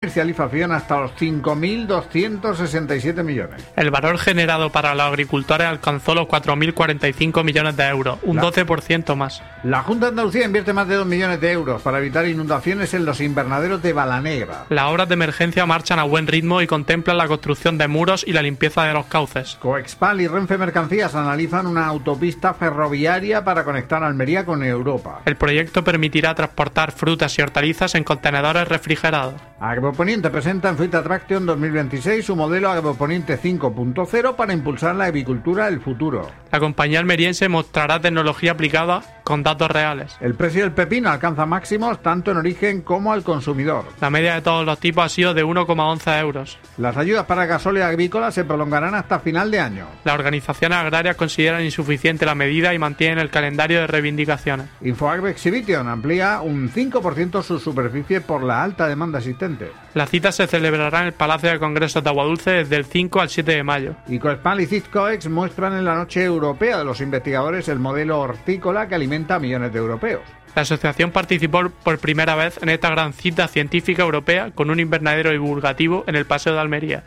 comercialización hasta los 5.267 millones. El valor generado para los agricultores alcanzó los 4.045 millones de euros, un 12% más. La Junta de Andalucía invierte más de 2 millones de euros para evitar inundaciones en los invernaderos de Balanegra. Las obras de emergencia marchan a buen ritmo y contemplan la construcción de muros y la limpieza de los cauces. Coexpal y Renfe Mercancías analizan una autopista ferroviaria para conectar Almería con Europa. El proyecto permitirá transportar frutas y hortalizas en contenedores refrigerados. Agroponiente presenta en Fruit Attraction 2026 su modelo Agroponiente 5.0 para impulsar la avicultura del futuro. La compañía almeriense mostrará tecnología aplicada con datos reales. El precio del pepino alcanza máximos tanto en origen como al consumidor. La media de todos los tipos ha sido de 1,11 euros. Las ayudas para el gasóleo agrícola se prolongarán hasta final de año. Las organizaciones agrarias consideran insuficiente la medida y mantienen el calendario de reivindicaciones. Infoagro Exhibition amplía un 5% su superficie por la alta demanda existente. La cita se celebrará en el Palacio de Congresos de Aguadulce desde el 5 al 7 de mayo. Y Coexpal y Ciscoex muestran en la Noche Europea de los Investigadores el modelo hortícola que alimenta a millones de europeos. La asociación participó por primera vez en esta gran cita científica europea con un invernadero divulgativo en el Paseo de Almería.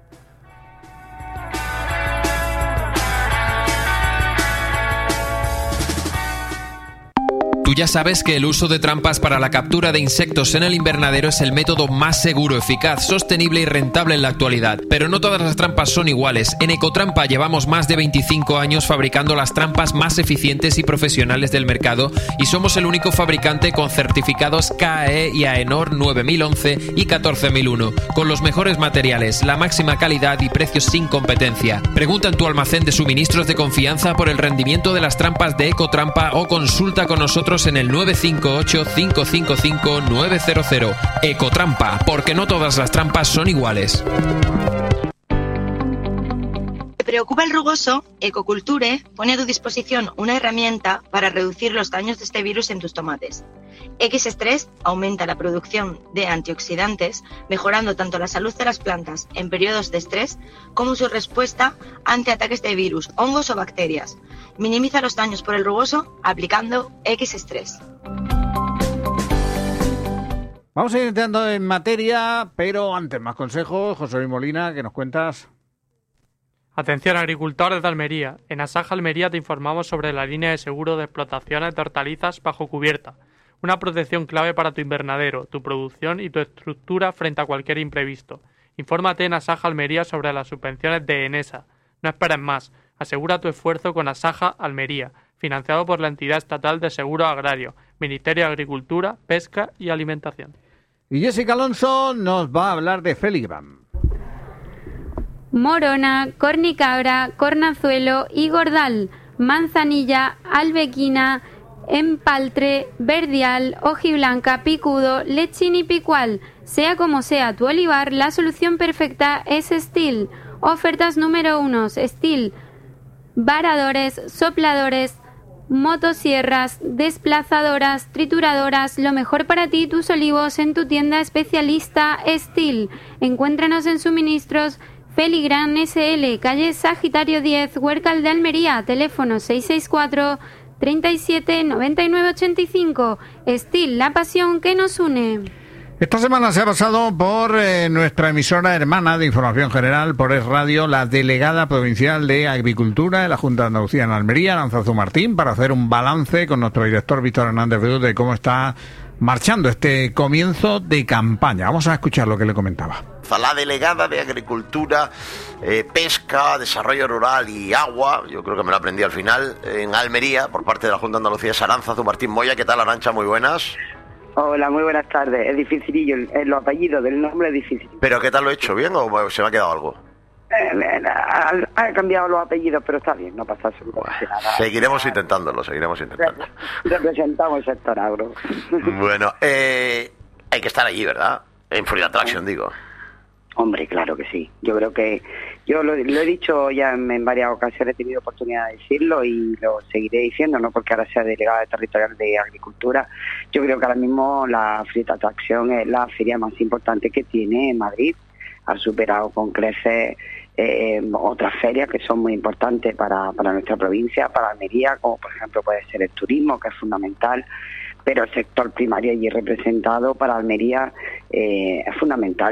Tú ya sabes que el uso de trampas para la captura de insectos en el invernadero es el método más seguro, eficaz, sostenible y rentable en la actualidad. Pero no todas las trampas son iguales. En Ecotrampa llevamos más de 25 años fabricando las trampas más eficientes y profesionales del mercado y somos el único fabricante con certificados KAE y AENOR 9011 y 14001, con los mejores materiales, la máxima calidad y precios sin competencia. Pregunta en tu almacén de suministros de confianza por el rendimiento de las trampas de Ecotrampa o consulta con nosotros en el 958-555-900. Ecotrampa, porque no todas las trampas son iguales. ¿Te preocupa el rugoso? Ecoculture pone a tu disposición una herramienta para reducir los daños de este virus en tus tomates. X-Stress aumenta la producción de antioxidantes, mejorando tanto la salud de las plantas en periodos de estrés como su respuesta ante ataques de virus, hongos o bacterias. Minimiza los daños por el rugoso aplicando X-Stress. Vamos a ir entrando en materia, pero antes más consejos. José Luis Molina, ¿qué nos cuentas? Atención agricultores de Almería. En Asaja Almería te informamos sobre la línea de seguro de explotaciones de hortalizas bajo cubierta. Una protección clave para tu invernadero, tu producción y tu estructura frente a cualquier imprevisto. Infórmate en Asaja Almería sobre las subvenciones de Enesa. No esperes más. Asegura tu esfuerzo con Asaja Almería, financiado por la entidad estatal de Seguro Agrario, Ministerio de Agricultura, Pesca y Alimentación. Y Jessica Alonso nos va a hablar de Feligram. Morona, cornicabra, cornazuelo y gordal, manzanilla, albequina, empaltre, verdial, hojiblanca, picudo, lechín y picual. Sea como sea tu olivar, la solución perfecta es Stihl. Ofertas número 1, Stihl. Varadores, sopladores, motosierras, desplazadoras, trituradoras, lo mejor para ti y tus olivos en tu tienda especialista Stihl. Encuéntranos en suministros Feligran SL, calle Sagitario 10, Huércal de Almería, teléfono 664 37 99 85. Stihl, la pasión que nos une. Esta semana se ha pasado por nuestra emisora hermana de Información General, por Es Radio, la delegada provincial de Agricultura de la Junta de Andalucía en Almería, Aranzazu Martín, para hacer un balance con nuestro director Víctor Hernández Verdú de cómo está marchando este comienzo de campaña. Vamos a escuchar lo que le comentaba. La delegada de Agricultura, Pesca, Desarrollo Rural y Agua, yo creo que me lo aprendí al final, en Almería, por parte de la Junta de Andalucía, es Aranzazu Martín Moya. ¿Qué tal, Arancha? Muy buenas. Hola, muy buenas tardes. Es dificilillo, los apellidos del nombre es difícil. ¿Pero qué tal lo he hecho? ¿Bien o se me ha quedado algo? Ha cambiado los apellidos, pero está bien, no pasa absolutamente nada. Seguiremos intentándolo. Representamos el sector agro. Bueno, hay que estar allí, ¿verdad? En Fruit Attraction, digo. Hombre, claro que sí. Yo creo que yo lo he dicho ya en varias ocasiones, he tenido oportunidad de decirlo y lo seguiré diciendo, no porque ahora sea delegada territorial de Agricultura. Yo creo que ahora mismo la Fruit Attraction es la feria más importante que tiene Madrid. Ha superado con creces otras ferias que son muy importantes para nuestra provincia, para Almería, como por ejemplo puede ser el turismo, que es fundamental. Pero el sector primario allí representado para Almería es fundamental.